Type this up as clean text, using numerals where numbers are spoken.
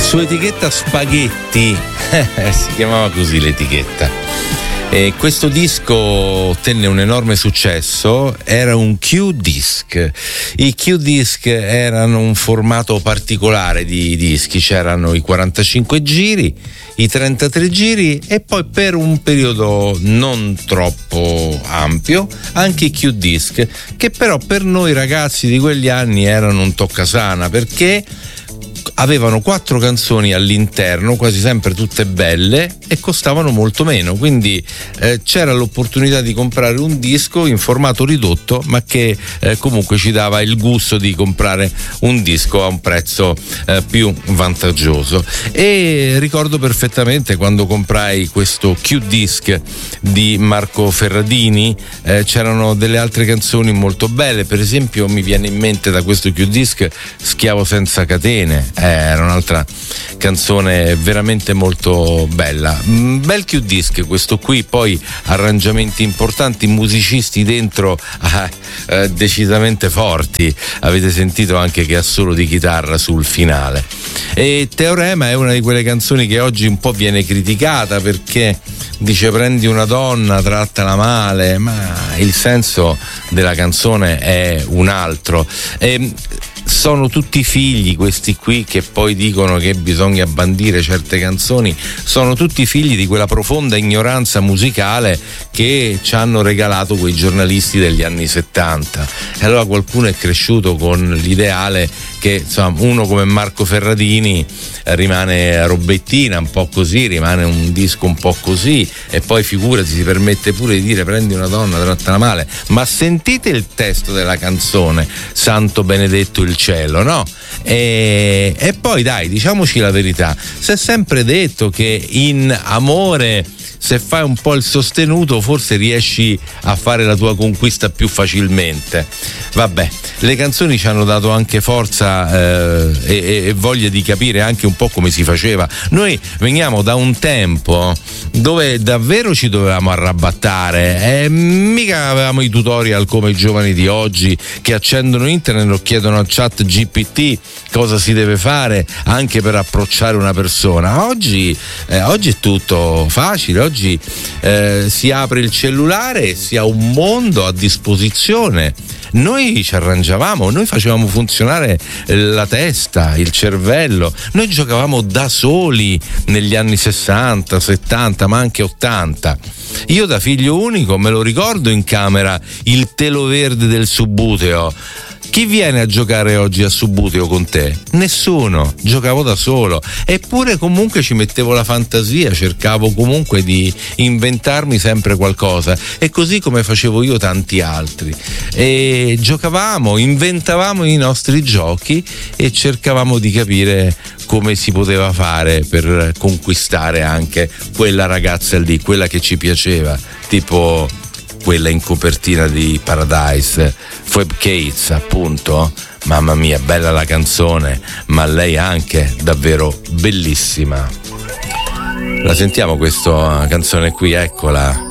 Su etichetta Spaghetti, si chiamava così l'etichetta. E questo disco ottenne un enorme successo, era un Q-Disc. I Q-Disc erano un formato particolare di dischi, c'erano i 45 giri, i 33 giri e poi per un periodo non troppo ampio anche i Q-Disc, che però per noi ragazzi di quegli anni erano un toccasana, perché avevano 4 canzoni all'interno, quasi sempre tutte belle, e costavano molto meno, quindi c'era l'opportunità di comprare un disco in formato ridotto, ma che comunque ci dava il gusto di comprare un disco a un prezzo più vantaggioso. E ricordo perfettamente quando comprai questo Q-Disc di Marco Ferradini, c'erano delle altre canzoni molto belle, per esempio mi viene in mente da questo Q-Disc Schiavo senza catene, era un'altra canzone veramente molto bella. Bel Q-Disc questo qui, poi arrangiamenti importanti, musicisti dentro decisamente forti, avete sentito anche che assolo di chitarra sul finale. E Teorema è una di quelle canzoni che oggi un po' viene criticata perché dice prendi una donna, trattala male, ma il senso della canzone è un altro. Sono tutti figli questi qui che poi dicono che bisogna bandire certe canzoni, sono tutti figli di quella profonda ignoranza musicale che ci hanno regalato quei giornalisti degli anni 70. E allora qualcuno è cresciuto con l'ideale che insomma uno come Marco Ferradini rimane robettina, un po' così, rimane un disco un po' così, e poi figurati, si permette pure di dire prendi una donna, trattala male, ma sentite il testo della canzone, santo benedetto il cielo, no? E poi dai, diciamoci la verità, si è sempre detto che in amore, se fai un po' il sostenuto, forse riesci a fare la tua conquista più facilmente. Vabbè, le canzoni ci hanno dato anche forza e voglia di capire anche un po' come si faceva. Noi veniamo da un tempo dove davvero ci dovevamo arrabattare, mica avevamo i tutorial come i giovani di oggi che accendono internet o chiedono a chat GPT cosa si deve fare anche per approcciare una persona. Oggi è tutto facile, oggi si apre il cellulare e si ha un mondo a disposizione. Noi ci arrangiavamo, noi facevamo funzionare la testa, il cervello, noi giocavamo da soli negli anni 60, 70, ma anche 80. Io da figlio unico me lo ricordo in camera il telo verde del Subbuteo. Chi viene a giocare oggi a Subbuteo con te? Nessuno, giocavo da solo, eppure comunque ci mettevo la fantasia, cercavo comunque di inventarmi sempre qualcosa, e così come facevo io tanti altri, e giocavamo, inventavamo i nostri giochi e cercavamo di capire come si poteva fare per conquistare anche quella ragazza lì, quella che ci piaceva, tipo quella in copertina di Paradise, Phoebe Cates appunto. Mamma mia, bella la canzone, ma lei anche davvero bellissima. La sentiamo questa canzone qui, eccola.